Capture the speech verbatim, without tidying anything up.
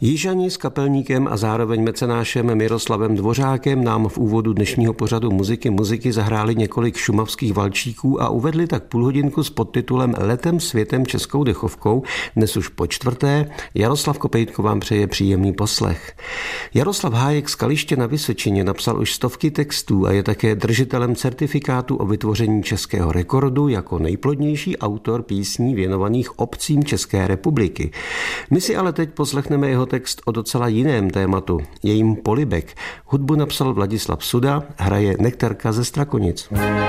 Jižani s kapelníkem a zároveň mecenášem Miroslavem Dvořákem nám v úvodu dnešního pořadu Muziky muziky zahráli několik šumavských valčíků a uvedli tak půlhodinku s podtitulem Letem světem českou dechovkou. Dnes už po čtvrté. Jaroslav Kopejtko vám přeje příjemný poslech. Jaroslav Hájek z Kaliště na Vysočině napsal už stovky textů a je také držitelem certifikátu o vytvoření českého rekordu jako nejplodnější autor písní věnovaných obcím České republiky. My si ale teď poslechneme jeho text o docela jiném tématu, je jím polibek. Hudbu napsal Vladislav Suda, hraje Nektarka ze Strakonic.